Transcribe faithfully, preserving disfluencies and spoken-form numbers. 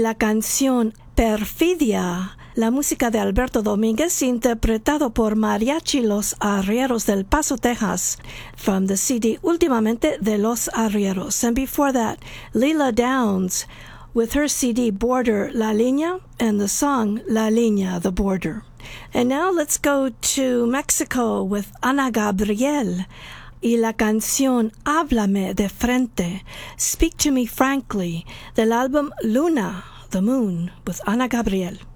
la canción Perfidia, la música de Alberto Domínguez, interpretado por Mariachi Los Arrieros del Paso, Texas, from the C D Últimamente de Los Arrieros. And before that, Leela Downs with her C D Border La Línea and the song La Línea, the Border. And now let's go to Mexico with Ana Gabriel y la canción Háblame de Frente, Speak to Me Frankly, del álbum Luna, the Moon, with Ana Gabriel.